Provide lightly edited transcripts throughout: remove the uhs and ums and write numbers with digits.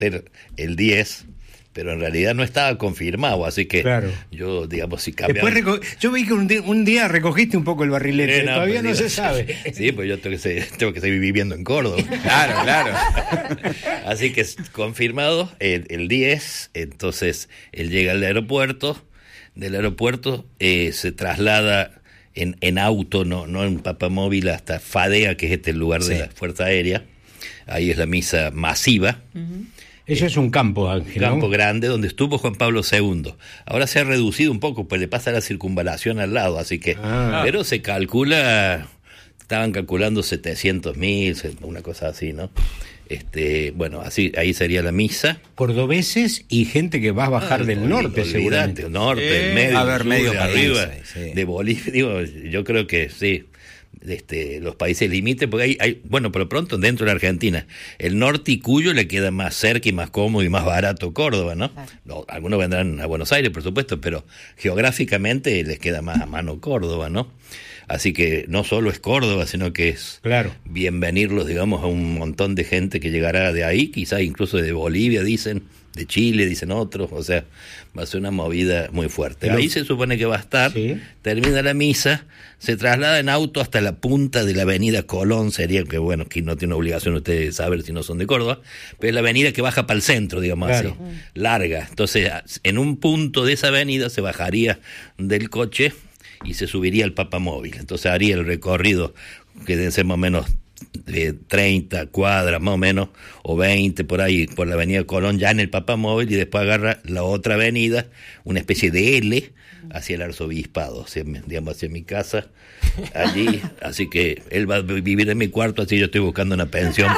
ser el 10, pero en realidad no estaba confirmado, así que claro. Yo, digamos, si cambiaba... Después yo vi que un día recogiste un poco el barrilete, todavía no se sabe. Sí, pues yo tengo que seguir viviendo en Córdoba. Claro. Así que confirmado el 10, entonces él llega al aeropuerto, del aeropuerto se traslada en auto, no en papamóvil, hasta Fadea, que es el lugar de la Fuerza Aérea. Ahí es la misa masiva. Uh-huh. Eso es un campo, Ángel, un campo grande donde estuvo Juan Pablo II. Ahora se ha reducido un poco, pues le pasa la circunvalación al lado, así que... Pero se calcula, estaban calculando 700.000, una cosa así, ¿no? Bueno, así ahí sería la misa. Cordobeses y gente que va a bajar del norte, seguramente. Norte, del medio, a ver, medio de arriba, de Bolivia, digo, yo creo que sí. Los países limítrofes, porque hay, bueno, pero pronto dentro de la Argentina, el norte y Cuyo le queda más cerca y más cómodo y más barato Córdoba, ¿no? No, algunos vendrán a Buenos Aires, por supuesto, pero geográficamente les queda más a mano Córdoba, ¿no? Así que no solo es Córdoba, sino que es bienvenirlos, digamos, a un montón de gente que llegará de ahí, quizás incluso de Bolivia, dicen, de Chile, dicen otros, o sea, va a ser una movida muy fuerte. Ahí se supone que va a estar, termina la misa, se traslada en auto hasta la punta de la avenida Colón, sería que, bueno, que no tiene obligación ustedes saber si no son de Córdoba, pero es la avenida que baja para el centro, digamos así, larga. Entonces, en un punto de esa avenida se bajaría del coche y se subiría al papamóvil. Entonces haría el recorrido, que deben ser más o menos de 30 cuadras más o menos, o 20 por ahí, por la avenida Colón, ya en el papamóvil, y después agarra la otra avenida, una especie de L, hacia el arzobispado, hacia mi casa, allí, así que él va a vivir en mi cuarto, así yo estoy buscando una pensión,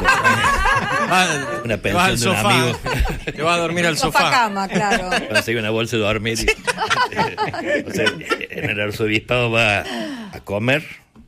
una pensión de un amigo. Que va a dormir al sofá. Cama, claro. Conseguir una bolsa de dormir. O sea, en el arzobispado va a comer,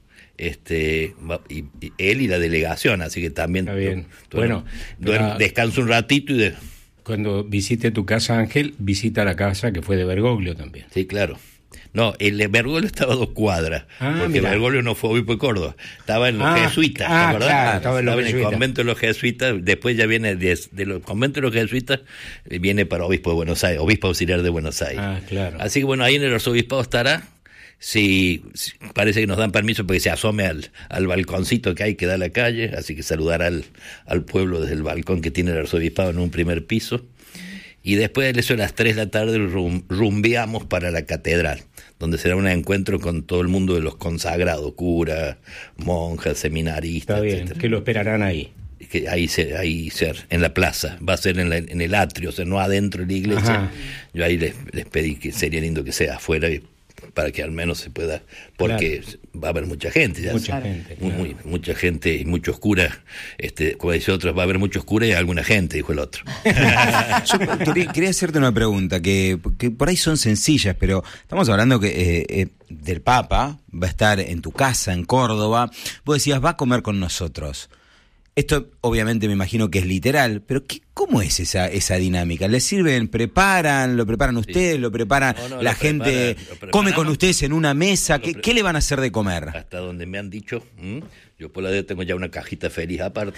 y él y la delegación, así que también está bien. Descanso un ratito y cuando visite tu casa, Ángel, visita la casa que fue de Bergoglio también. Sí, claro. No, el de Bergoglio estaba a 2 cuadras, porque Bergoglio no fue obispo de Córdoba, estaba en los jesuitas, ¿te acordás? Claro, estaba en el convento de los jesuitas, después ya viene de los conventos de los jesuitas, viene para obispo de Buenos Aires, obispo auxiliar de Buenos Aires. Claro. Así que bueno, ahí en el arzobispado estará. Si parece que nos dan permiso porque se asome al balconcito que hay que da a la calle, así que saludar al pueblo desde el balcón que tiene el arzobispado en un primer piso, y después de eso a las 3 de la tarde rumbeamos para la catedral, donde será un encuentro con todo el mundo de los consagrados, curas, monjas, seminaristas. Está bien, etcétera. que lo esperarán ahí. Que ahí ser en la plaza, va a ser en el atrio, o sea, no adentro de la iglesia. Ajá. Yo ahí les pedí que sería lindo que sea afuera, para que al menos se pueda, porque va a haber mucha gente, mucha gente y muchos curas, como dice otro, va a haber muchos curas y alguna gente, dijo el otro. Yo quería hacerte una pregunta que por ahí son sencillas, pero estamos hablando que del Papa va a estar en tu casa en Córdoba. Vos decías, va a comer con nosotros. Esto obviamente me imagino que es literal, pero ¿cómo es esa dinámica? ¿Les sirven, lo preparan ustedes, lo preparan la gente, come con ustedes en una mesa? ¿Qué le van a hacer de comer? Hasta donde me han dicho, yo por la de tengo ya una cajita feliz aparte.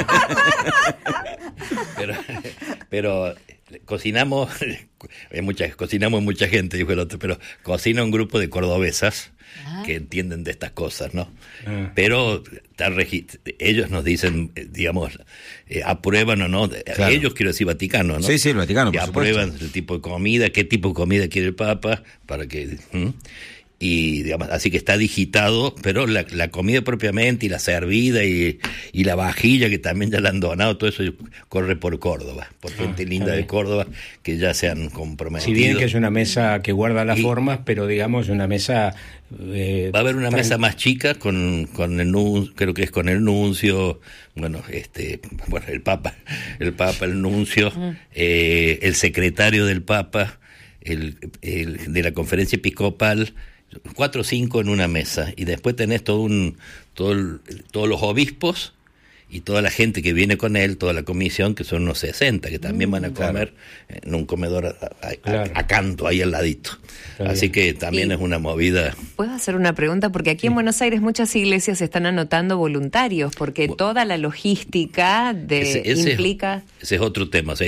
pero cocinamos mucha gente, dijo el otro, pero cocina un grupo de cordobesas que entienden de estas cosas, ¿no? Pero ellos nos dicen, digamos, aprueban o no, claro. Ellos, quiero decir, Vaticano, ¿no? Sí, el Vaticano, que por aprueban supuesto. el tipo de comida, qué tipo de comida quiere el Papa, para que... Y digamos, así que está digitado, pero la comida propiamente y la servida y la vajilla que también ya la han donado, todo eso corre por Córdoba, por gente linda de Córdoba que ya se han comprometido. Si bien que es una mesa que guarda las formas, pero digamos una mesa... va a haber una mesa más chica con el nuncio, creo que es con el nuncio, el Papa, el nuncio, el secretario del Papa, el de la conferencia episcopal, 4 o 5 en una mesa, y después tenés todos los obispos y toda la gente que viene con él, toda la comisión, que son unos 60, que también van a comer en un comedor a canto, ahí al ladito. Así que también es una movida. ¿Puedo hacer una pregunta? Porque aquí en Buenos Aires muchas iglesias están anotando voluntarios, porque toda la logística implica... Ese es otro tema. O sea,